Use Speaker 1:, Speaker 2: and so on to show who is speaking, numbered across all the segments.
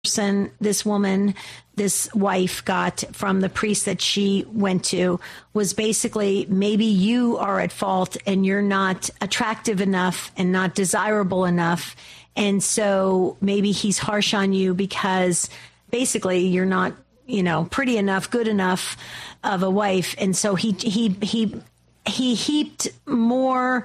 Speaker 1: this woman, this wife got from the priest that she went to was basically, maybe you are at fault and you're not attractive enough and not desirable enough. And so maybe he's harsh on you because basically you're not, pretty enough, good enough of a wife. And so he heaped more,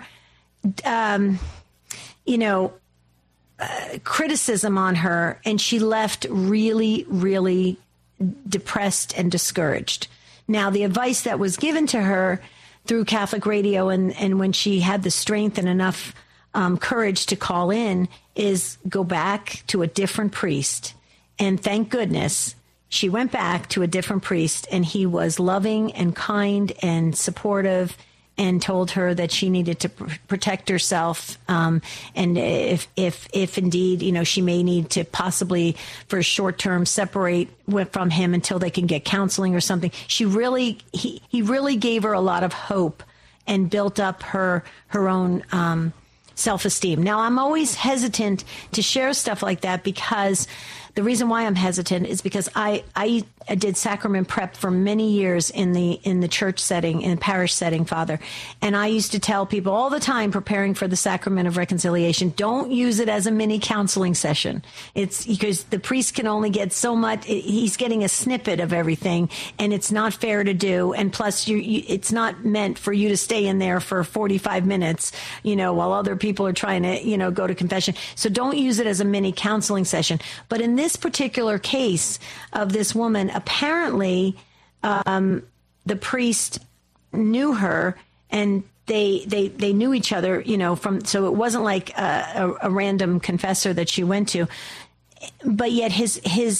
Speaker 1: criticism on her, and she left really, really depressed and discouraged. Now, the advice that was given to her through Catholic radio and when she had the strength and enough courage to call in is go back to a different priest. And thank goodness she went back to a different priest, and he was loving and kind and supportive and told her that she needed to protect herself. And if indeed, she may need to possibly for a short term separate from him until they can get counseling or something. He really gave her a lot of hope and built up her own self-esteem. Now, I'm always hesitant to share stuff like that because the reason why I'm hesitant is because I did sacrament prep for many years in the church setting, in the parish setting, Father. And I used to tell people all the time preparing for the sacrament of reconciliation, don't use it as a mini counseling session. It's because the priest can only get so much. He's getting a snippet of everything, and it's not fair to do. And plus, it's not meant for you to stay in there for 45 minutes, while other people are trying to, go to confession. So don't use it as a mini counseling session. But in this particular case of this woman, apparently the priest knew her, and they knew each other, so it wasn't like a random confessor that she went to, but yet his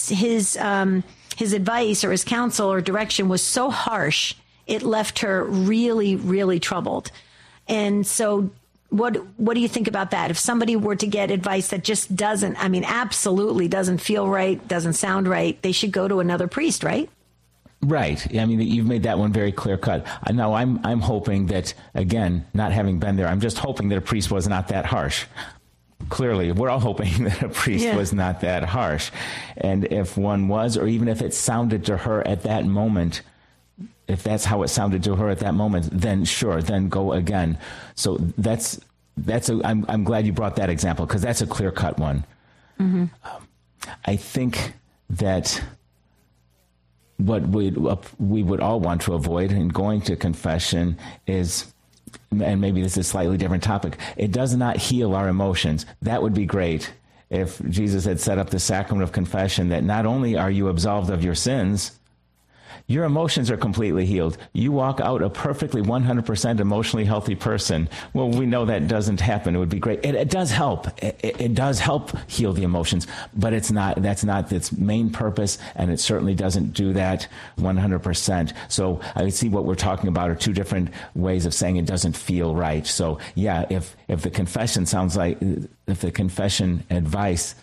Speaker 1: advice or his counsel or direction was so harsh, it left her really, really troubled. And so what do you think about that? If somebody were to get advice that just absolutely doesn't feel right, doesn't sound right, they should go to another priest, right?
Speaker 2: Right. You've made that one very clear cut. Now, I'm hoping that, again, not having been there, I'm just hoping that a priest was not that harsh. Clearly, we're all hoping that a priest was not that harsh. And if one was, or even if it sounded to her at that moment, if that's how it sounded to her at that moment, then sure, then go again. So I'm glad you brought that example, because that's a clear-cut one. Mm-hmm. I think that what we would all want to avoid in going to confession is, and maybe this is a slightly different topic, it does not heal our emotions. That would be great if Jesus had set up the sacrament of confession, that not only are you absolved of your sins, your emotions are completely healed. You walk out a perfectly 100% emotionally healthy person. Well, we know that doesn't happen. It would be great. It does help. It does help heal the emotions, but that's not its main purpose, and it certainly doesn't do that 100%. So I see what we're talking about are two different ways of saying it doesn't feel right. So yeah, if the confession if the confession advice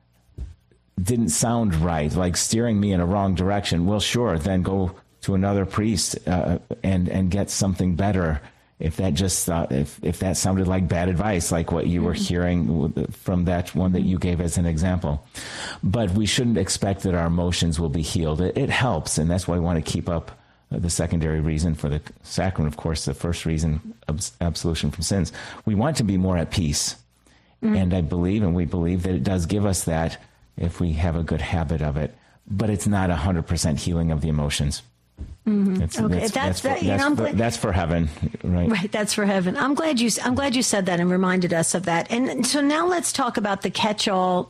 Speaker 2: didn't sound right, like steering me in a wrong direction, well, sure, then go to another priest and get something better. If that just if that sounded like bad advice, like what you were hearing from that one that you gave as an example. But we shouldn't expect that our emotions will be healed. It helps, and that's why we want to keep up the secondary reason for the sacrament. Of course, the first reason, absolution from sins. We want to be more at peace, and we believe that it does give us that if we have a good habit of it, but it's not 100% healing of the emotions. Mm-hmm. That's for heaven, right?
Speaker 1: Right, that's for heaven. I'm glad you said that and reminded us of that. And so now let's talk about the catch-all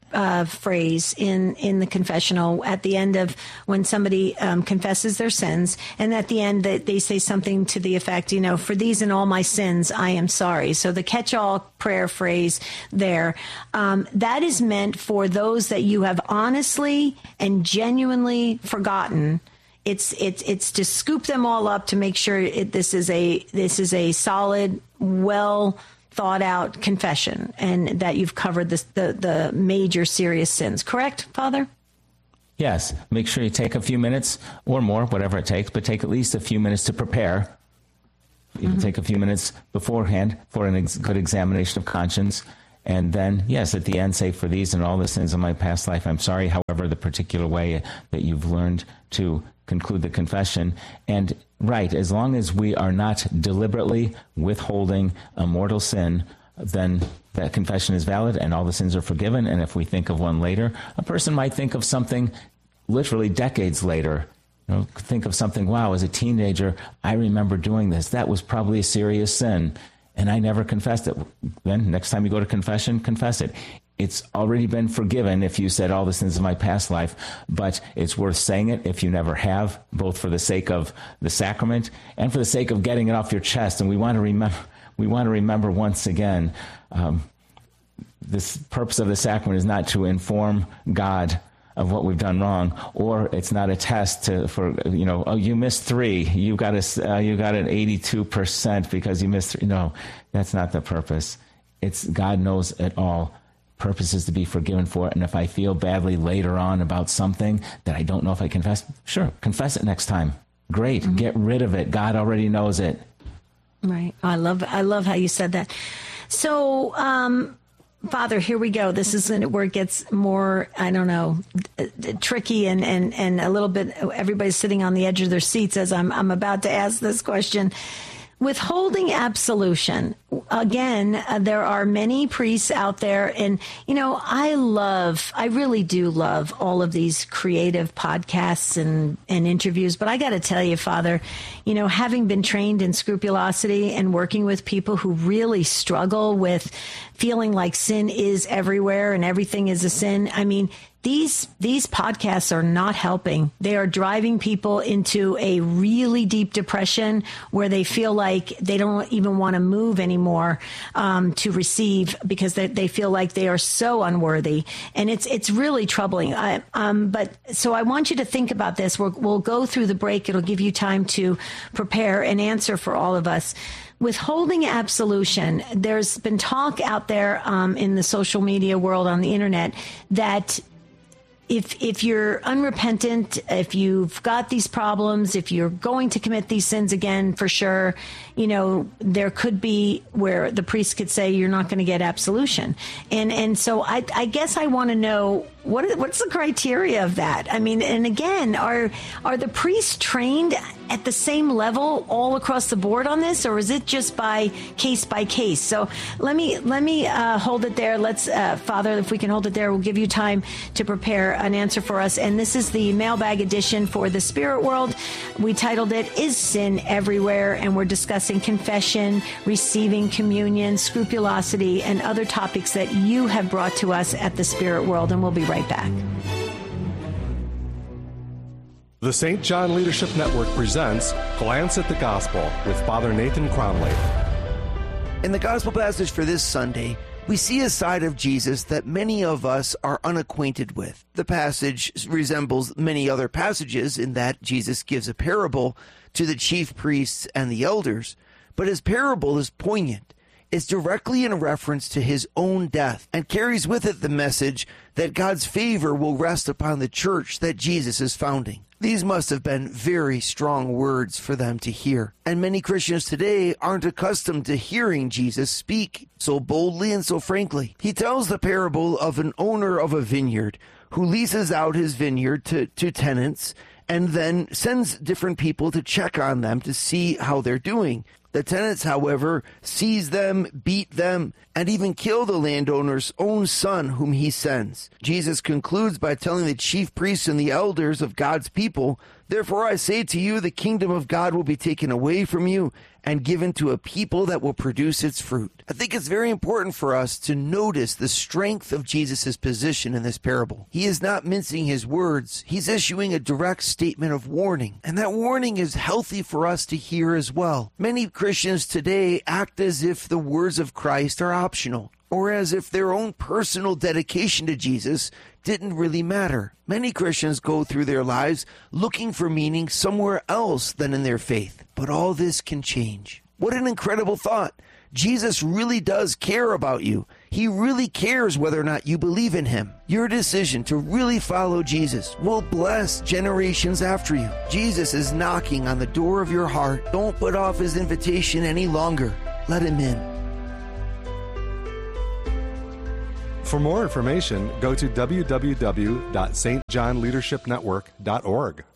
Speaker 1: phrase in the confessional at the end of when somebody confesses their sins, and at the end that they say something to the effect, for these and all my sins, I am sorry. So the catch-all prayer phrase there, that is meant for those that you have honestly and genuinely forgotten. It's to scoop them all up to make sure this is a solid, well thought out confession, and that you've covered the major serious sins. Correct, Father?
Speaker 2: Yes. Make sure you take a few minutes or more, whatever it takes, but take at least a few minutes to prepare. You can take a few minutes beforehand for a good examination of conscience, And then, yes, at the end, say, for these and all the sins of my past life, I'm sorry, however, the particular way that you've learned to conclude the confession. And right, as long as we are not deliberately withholding a mortal sin, then that confession is valid and all the sins are forgiven. And if we think of one later, a person might think of something literally decades later. Think of something, wow, as a teenager, I remember doing this. That was probably a serious sin, and I never confessed it. Then next time you go to confession, confess it. It's already been forgiven if you said all the sins of my past life, but it's worth saying it if you never have, both for the sake of the sacrament and for the sake of getting it off your chest. And we want to remember once again, this purpose of the sacrament is not to inform God of what we've done wrong, or it's not a test for you missed 3, you got an 82% because you missed 3. No, that's not the purpose. It's God knows it all. Purpose is to be forgiven for it. And if I feel badly later on about something that I don't know if I confess, sure, confess it next time. Great, Get rid of it. God already knows it.
Speaker 1: Right. I love how you said that. So, Father, here we go. This is where it gets more, tricky and a little bit, everybody's sitting on the edge of their seats as I'm about to ask this question. Withholding absolution. Again, there are many priests out there, and, I really do love all of these creative podcasts and interviews, but I got to tell you, Father, having been trained in scrupulosity and working with people who really struggle with feeling like sin is everywhere and everything is a sin. I mean, these podcasts are not helping. They are driving people into a really deep depression where they feel like they don't even want to move anymore to receive because they feel like they are so unworthy. And it's really troubling. But so I want you to think about this. We'll go through the break. It'll give you time to prepare an answer for all of us. Withholding absolution, there's been talk out there in the social media world on the internet that if you're unrepentant, if you've got these problems, if you're going to commit these sins again, for sure, there could be where the priest could say you're not going to get absolution. And so I guess I want to know what's the criteria of that? I mean, and again, are the priests trained at the same level all across the board on this, or is it just by case? So let me hold it there. Let's, Father, if we can hold it there, we'll give you time to prepare an answer for us. And this is the mailbag edition for the Spirit World. We titled it, Is Sin Everywhere? And we're discussing confession, receiving communion, scrupulosity, and other topics that you have brought to us at the Spirit World. And we'll be right back.
Speaker 3: The St. John Leadership Network presents Glance at the Gospel with Father Nathan Cromley.
Speaker 4: In the Gospel passage for this Sunday, we see a side of Jesus that many of us are unacquainted with. The passage resembles many other passages in that Jesus gives a parable to the chief priests and the elders, but his parable is poignant. It's directly in reference to his own death and carries with it the message that God's favor will rest upon the church that Jesus is founding. These must have been very strong words for them to hear. And many Christians today aren't accustomed to hearing Jesus speak so boldly and so frankly. He tells the parable of an owner of a vineyard who leases out his vineyard to tenants and then sends different people to check on them to see how they're doing. The tenants, however, seize them, beat them, and even kill the landowner's own son whom he sends. Jesus concludes by telling the chief priests and the elders of God's people, "Therefore I say to you, the kingdom of God will be taken away from you and given to a people that will produce its fruit." I think it's very important for us to notice the strength of Jesus' position in this parable. He is not mincing his words. He's issuing a direct statement of warning, and that warning is healthy for us to hear as well. Many Christians today act as if the words of Christ are optional, or as if their own personal dedication to Jesus didn't really matter. Many Christians go through their lives looking for meaning somewhere else than in their faith. But all this can change. What an incredible thought. Jesus really does care about you. He really cares whether or not you believe in him. Your decision to really follow Jesus will bless generations after you. Jesus is knocking on the door of your heart. Don't put off his invitation any longer. Let him in.
Speaker 3: For more information, go to www.stjohnleadershipnetwork.org.